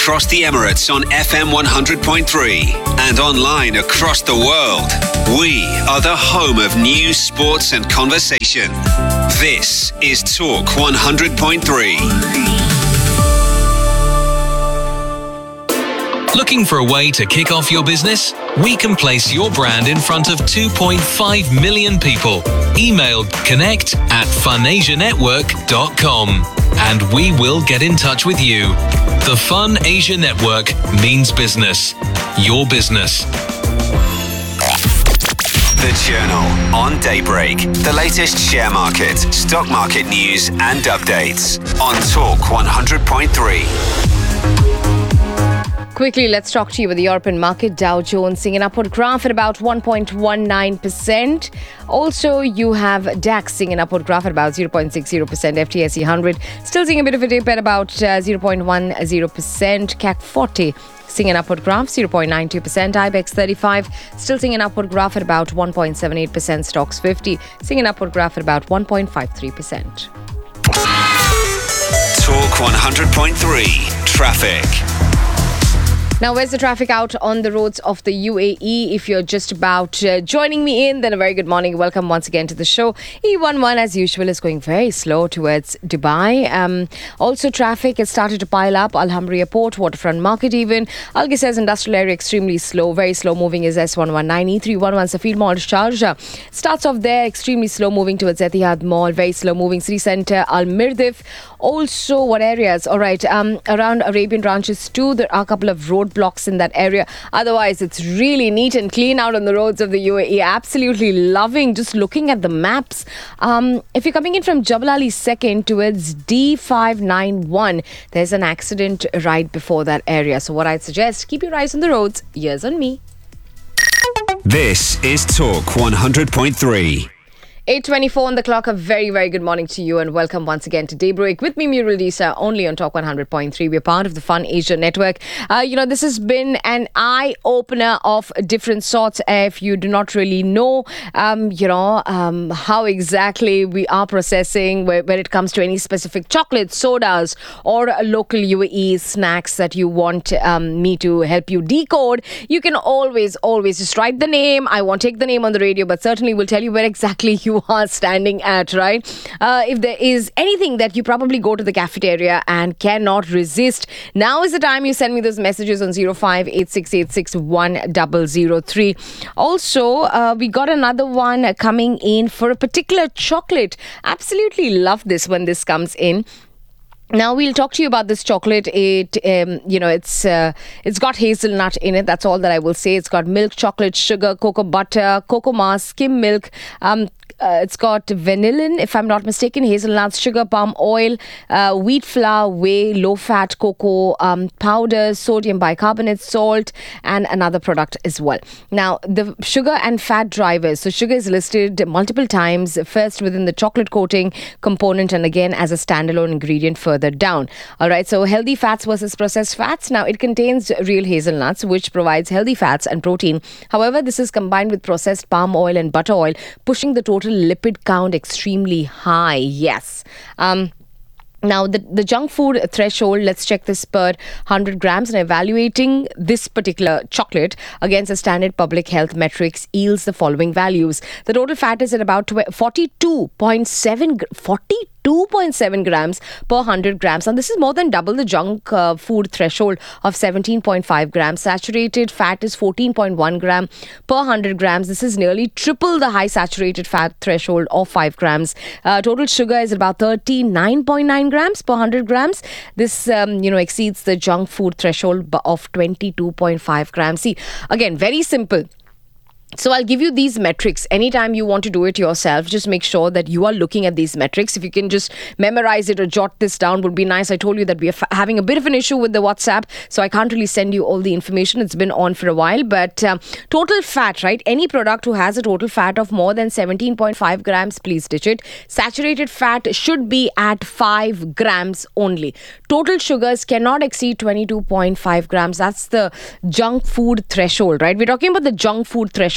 across the Emirates on FM 100.3 and online across the world. We are the home of news, sports and conversation. This is Talk 100.3. Looking for a way to kick off your business? We can place your brand in front of 2.5 million people. Email connect@funasianetwork.com and we will get in touch with you. The Fun Asia Network means business. Your business. The Journal on Daybreak. The latest share market, stock market news and updates on Talk 100.3. Quickly, let's talk to you about the European market. Dow Jones seeing an upward graph at about 1.19%. Also, you have DAX seeing an upward graph at about 0.60%. FTSE 100 still seeing a bit of a dip at about 0.10%. CAC 40 seeing an upward graph, 0.92%. IBEX 35 still seeing an upward graph at about 1.78%. Stocks 50 seeing an upward graph at about 1.53%. Talk 100.3 Traffic. Now, where's the traffic out on the roads of the UAE? If you're just about joining me in, then a very good morning. Welcome once again to the show. E11, as usual, is going very slow towards Dubai. Also, traffic has started to pile up. Alhambra Port, Waterfront Market even. Al Ghassa's industrial area extremely slow. Very slow moving is S119. E311 Safir Mall Sharjah. Starts off there, extremely slow moving towards Etihad Mall. Very slow moving. City Centre, Al Mirdif. Also, what areas? All right, around Arabian Ranches too, there are a couple of road blocks in that area. Otherwise, it's really neat and clean out on the roads of the UAE. Absolutely loving just looking at the maps. If you're coming in from Jabal Ali 2nd towards D591, there's an accident right before that area. So what I'd suggest, keep your eyes on the roads. Ears on me. This is Talk 100.3. 8:24 on the clock. A very, very good morning to you and welcome once again to Daybreak with me, Murul Disa, only on Talk 100.3. We're part of the Fun Asia Network. This has been an eye-opener of different sorts. If you do not really know, how exactly we are processing when it comes to any specific chocolates, sodas, or local UAE snacks that you want me to help you decode, you can always just write the name. I won't take the name on the radio, but certainly will tell you where exactly you are standing at, right? If there is anything that you probably go to the cafeteria and cannot resist, now is the time you send me those messages on 0586861003. Also, we got another one coming in for a particular chocolate. Absolutely love this when this comes in. Now we'll talk to you about this chocolate. It's got hazelnut in it. That's all that I will say. It's got milk, chocolate, sugar, cocoa butter, cocoa mass, skim milk. It's got vanillin, if I'm not mistaken, hazelnuts, sugar, palm oil, wheat flour, whey, low-fat cocoa powder, sodium bicarbonate, salt, and another product as well. Now, the sugar and fat drivers. So, sugar is listed multiple times, first within the chocolate coating component and again as a standalone ingredient further down. All right, so healthy fats versus processed fats. Now, it contains real hazelnuts, which provides healthy fats and protein. However, this is combined with processed palm oil and butter oil, pushing the total lipid count extremely high. Yes. Now, the junk food threshold, let's check this per 100 grams, and evaluating this particular chocolate against the standard public health metrics yields the following values. The total fat is at about 42.7 grams per 100 grams. Now, this is more than double the junk food threshold of 17.5 grams. Saturated fat is 14.1 gram per 100 grams. This is nearly triple the high saturated fat threshold of 5 grams. Total sugar is about 39.9 grams per 100 grams. This, exceeds the junk food threshold of 22.5 grams. See, again, very simple. So I'll give you these metrics. Anytime you want to do it yourself, just make sure that you are looking at these metrics. If you can just memorize it or jot this down, would be nice. I told you that we are having a bit of an issue with the WhatsApp, so I can't really send you all the information. It's been on for a while, but total fat, right? Any product who has a total fat of more than 17.5 grams, please ditch it. Saturated fat should be at 5 grams only. Total sugars cannot exceed 22.5 grams. That's the junk food threshold, right? We're talking about the junk food threshold.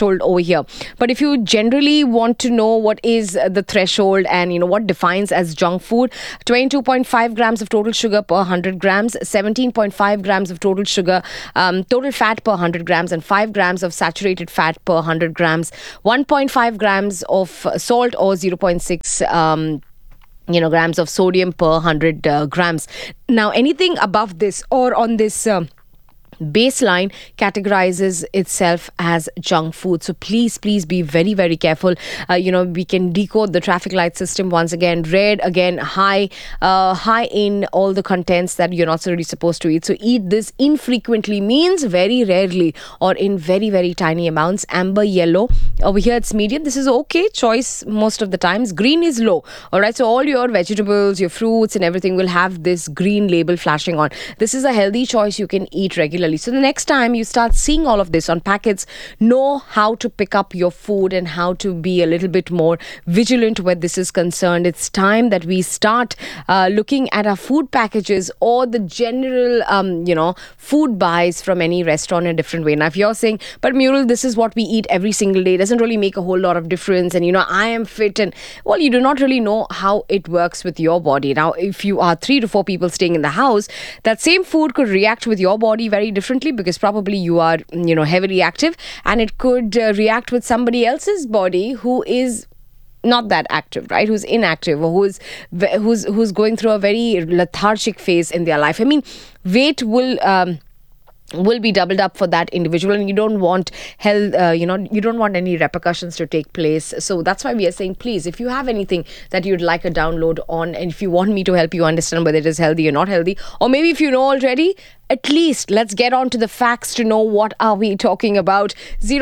threshold over here. But if you generally want to know what is the threshold and what defines as junk food, 22.5 grams of total sugar per 100 grams, 17.5 grams of total sugar, total fat per 100 grams, and 5 grams of saturated fat per 100 grams, 1.5 grams of salt or 0.6 grams of sodium per 100 grams. Now, anything above this or on this baseline categorizes itself as junk food. So please be very, very careful. We can decode the traffic light system once again. Red, again, high in all the contents that you're not really supposed to eat. So eat this infrequently means very rarely or in very, very tiny amounts. Amber, yellow. Over here it's medium. This is okay choice most of the times. Green is low. All right. So all your vegetables, your fruits and everything will have this green label flashing on. This is a healthy choice you can eat regularly. So the next time you start seeing all of this on packets, know how to pick up your food and how to be a little bit more vigilant where this is concerned. It's time that we start looking at our food packages or the general, food buys from any restaurant in a different way. Now, if you're saying, but Murul, this is what we eat every single day, it doesn't really make a whole lot of difference. And, I am fit. And, well, you do not really know how it works with your body. Now, if you are 3 to 4 people staying in the house, that same food could react with your body very differently because probably you are, heavily active, and it could react with somebody else's body who is not that active, right? Who's inactive or who's going through a very lethargic phase in their life. I mean, weight will be doubled up for that individual, and you don't want health, you don't want any repercussions to take place. So that's why we are saying, please, if you have anything that you'd like a download on, and if you want me to help you understand whether it is healthy or not healthy, or maybe if you know already, at least let's get on to the facts to know what are we talking about.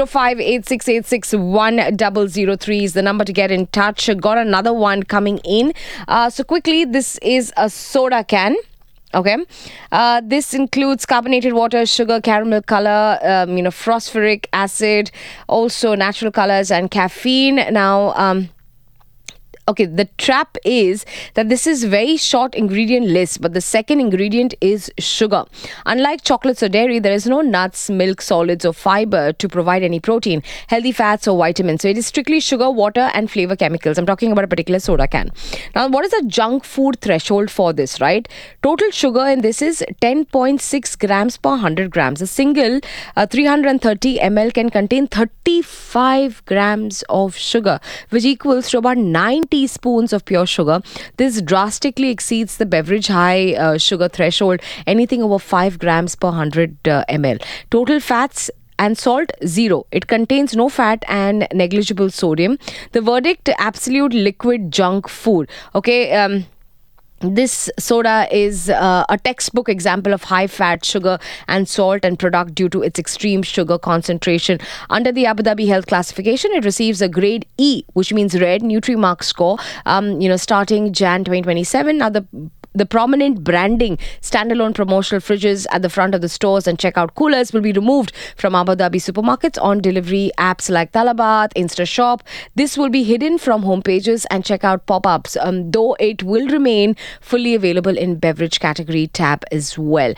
0586861003 is the number to get in touch. Got another one coming in. So quickly, this is a soda can. Okay, this includes carbonated water, sugar, caramel color, phosphoric acid, also natural colors and caffeine. Now, okay, the trap is that this is very short ingredient list, but the second ingredient is sugar. Unlike chocolates or dairy, there is no nuts, milk, solids or fiber to provide any protein, healthy fats or vitamins. So it is strictly sugar, water and flavor chemicals. I'm talking about a particular soda can. Now, what is the junk food threshold for this, right? Total sugar in this is 10.6 grams per 100 grams. A single 330 ml can contain 35 grams of sugar, which equals to about 90 teaspoons of pure sugar. This drastically exceeds the beverage high sugar threshold, anything over 5 grams per 100 ml. Total fats and salt, 0. It contains no fat and negligible sodium. The verdict, absolute liquid junk food. Okay, this soda is a textbook example of high fat, sugar and salt and product due to its extreme sugar concentration. Under the Abu Dhabi Health Classification, it receives a grade E, which means red, Nutri-Mark score, starting Jan 2027. Now, the prominent branding, standalone promotional fridges at the front of the stores and checkout coolers will be removed from Abu Dhabi supermarkets on delivery apps like Talabat, InstaShop. This will be hidden from homepages and checkout pop-ups, though it will remain fully available in beverage category tab as well.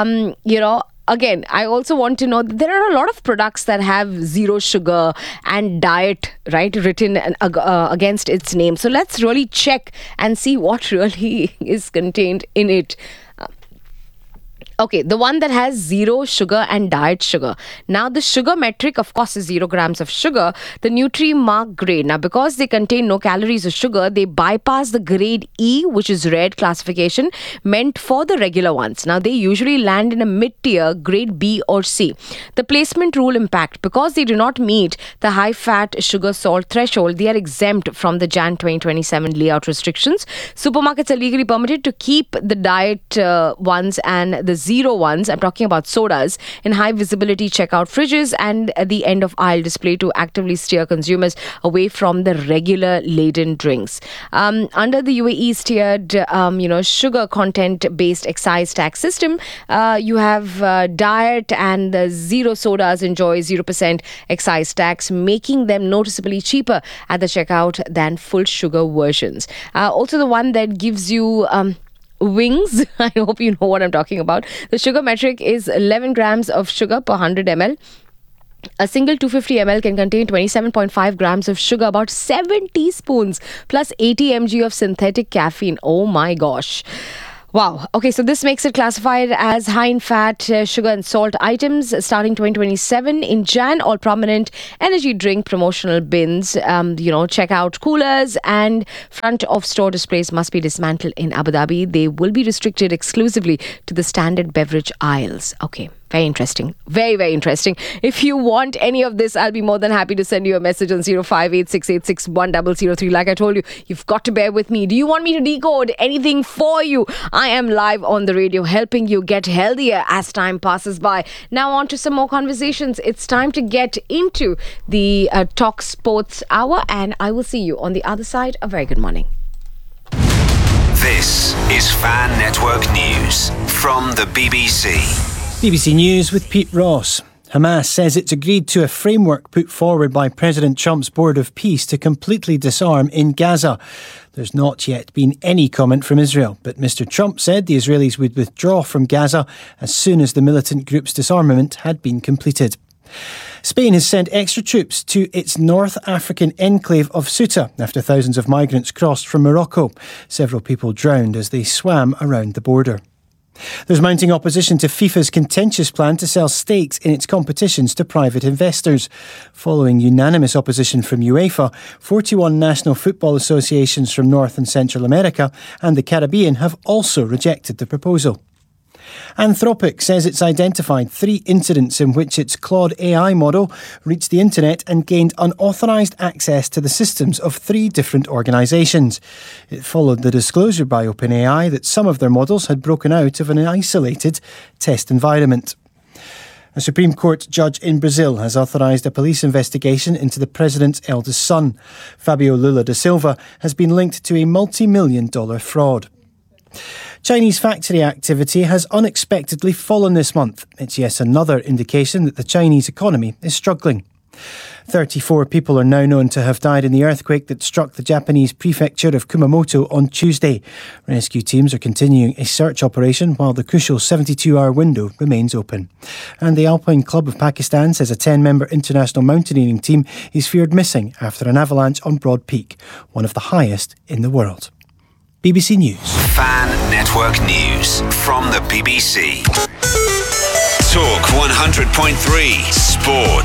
Again, I also want to know that there are a lot of products that have 0 sugar and diet, right, written against its name. So let's really check and see what really is contained in it. Okay, the one that has 0 sugar and diet sugar. Now, the sugar metric, of course, is 0 grams of sugar. The Nutri-Mark grade. Now, because they contain no calories of sugar, they bypass the grade E, which is red classification, meant for the regular ones. Now, they usually land in a mid-tier, grade B or C. The placement rule impact. Because they do not meet the high-fat sugar salt threshold, they are exempt from the Jan 2027 layout restrictions. Supermarkets are legally permitted to keep the diet ones and the 0 ones, I'm talking about sodas, in high visibility checkout fridges and at the end of aisle display to actively steer consumers away from the regular laden drinks. Under the UAE's tiered, sugar content based excise tax system, you have diet and the 0 sodas enjoy 0% excise tax, making them noticeably cheaper at the checkout than full sugar versions. Also, the one that gives you wings, I hope you know what I'm talking about. The sugar metric is 11 grams of sugar per 100 ml. A single 250 ml can contain 27.5 grams of sugar, about 7 teaspoons, plus 80 mg of synthetic caffeine. Oh my gosh. Wow. Okay, so this makes it classified as high in fat, sugar and salt items starting 2027. In Jan, all prominent energy drink promotional bins, checkout coolers and front of store displays must be dismantled in Abu Dhabi. They will be restricted exclusively to the standard beverage aisles. Okay. Very interesting. Very, very interesting. If you want any of this, I'll be more than happy to send you a message on 0586861003. Like I told you, you've got to bear with me. Do you want me to decode anything for you? I am live on the radio helping you get healthier as time passes by. Now on to some more conversations. It's time to get into the Talk Sports Hour, and I will see you on the other side. A very good morning. This is Fan Network News from the BBC. BBC News with Pete Ross. Hamas says it's agreed to a framework put forward by President Trump's Board of Peace to completely disarm in Gaza. There's not yet been any comment from Israel, but Mr. Trump said the Israelis would withdraw from Gaza as soon as the militant group's disarmament had been completed. Spain has sent extra troops to its North African enclave of Ceuta after thousands of migrants crossed from Morocco. Several people drowned as they swam around the border. There's mounting opposition to FIFA's contentious plan to sell stakes in its competitions to private investors. Following unanimous opposition from UEFA, 41 national football associations from North and Central America and the Caribbean have also rejected the proposal. Anthropic says it's identified 3 incidents in which its Claude AI model reached the internet and gained unauthorised access to the systems of 3 different organisations. It followed the disclosure by OpenAI that some of their models had broken out of an isolated test environment. A Supreme Court judge in Brazil has authorised a police investigation into the president's eldest son. Fabio Lula da Silva has been linked to a multi-million-dollar fraud. Chinese factory activity has unexpectedly fallen this month. It's yet another indication that the Chinese economy is struggling. 34 people are now known to have died in the earthquake that struck the Japanese prefecture of Kumamoto on Tuesday. Rescue teams are continuing a search operation while the crucial 72-hour window remains open. And the Alpine Club of Pakistan says a 10-member international mountaineering team is feared missing after an avalanche on Broad Peak, one of the highest in the world. BBC News. Fan Network News from the BBC. Talk 100.3 Sport.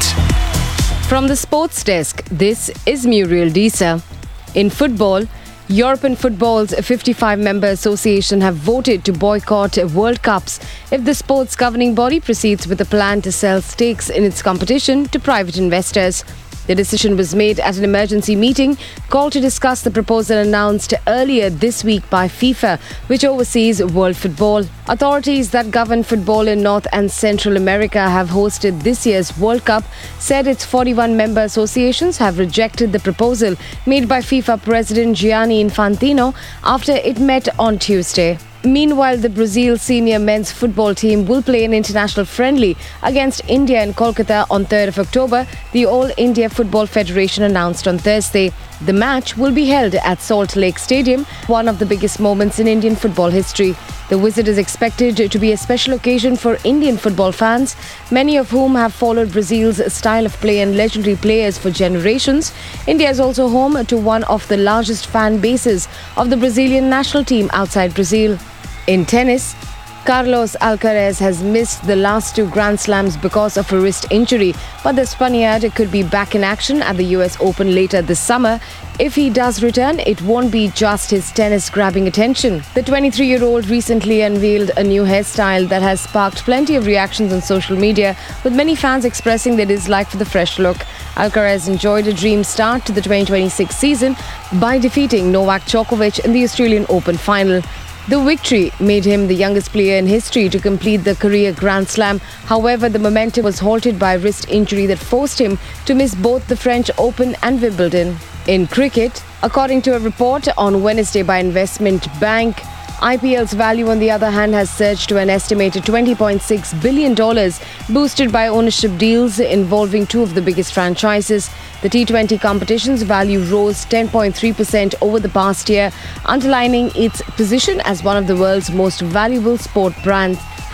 From the sports desk, this is Muriel Disa. In football, European Football's 55-member association have voted to boycott World Cups if the sports governing body proceeds with a plan to sell stakes in its competition to private investors. The decision was made at an emergency meeting called to discuss the proposal announced earlier this week by FIFA, which oversees world football. Authorities that govern football in North and Central America have hosted this year's World Cup, said its 41-member associations have rejected the proposal made by FIFA President Gianni Infantino after it met on Tuesday. Meanwhile, the Brazil senior men's football team will play an international friendly against India in Kolkata on 3rd of October, the All India Football Federation announced on Thursday. The match will be held at Salt Lake Stadium, one of the biggest moments in Indian football history. The visit is expected to be a special occasion for Indian football fans, many of whom have followed Brazil's style of play and legendary players for generations. India is also home to one of the largest fan bases of the Brazilian national team outside Brazil. In tennis, Carlos Alcaraz has missed the last 2 Grand Slams because of a wrist injury, but the Spaniard could be back in action at the US Open later this summer. If he does return, it won't be just his tennis grabbing attention. The 23-year-old recently unveiled a new hairstyle that has sparked plenty of reactions on social media, with many fans expressing their dislike for the fresh look. Alcaraz enjoyed a dream start to the 2026 season by defeating Novak Djokovic in the Australian Open final. The victory made him the youngest player in history to complete the career Grand Slam. However, the momentum was halted by a wrist injury that forced him to miss both the French Open and Wimbledon. In cricket, according to a report on Wednesday by Investment Bank, IPL's value, on the other hand, has surged to an estimated $20.6 billion, boosted by ownership deals involving 2 of the biggest franchises. The T20 competition's value rose 10.3% over the past year, underlining its position as one of the world's most valuable sport brands.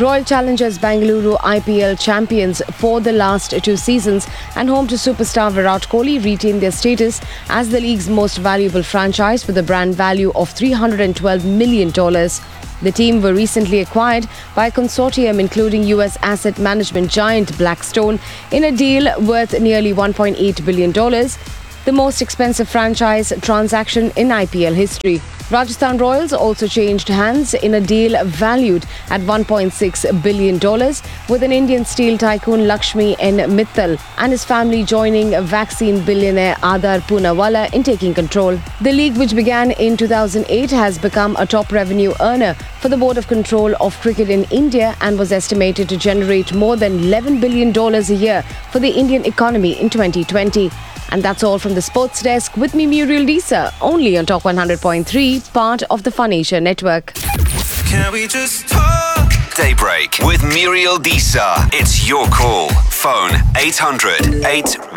Royal Challengers Bengaluru IPL champions for the last 2 seasons and home to superstar Virat Kohli retained their status as the league's most valuable franchise with a brand value of $312 million. The team were recently acquired by a consortium including US asset management giant Blackstone in a deal worth nearly $1.8 billion, the most expensive franchise transaction in IPL history. Rajasthan Royals also changed hands in a deal valued at $1.6 billion with an Indian steel tycoon Lakshmi N. Mittal and his family joining vaccine billionaire Adar Poonawalla in taking control. The league, which began in 2008, has become a top revenue earner for the Board of Control of Cricket in India and was estimated to generate more than $11 billion a year for the Indian economy in 2020. And that's all from the Sports Desk with me, Muriel Disa, only on Top 100.3, part of the Fun Asia network. Can we just talk? Daybreak with Muriel Disa. It's your call. Phone 800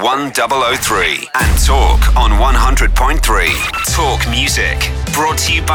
81003 and talk on 100.3. Talk music. Brought to you by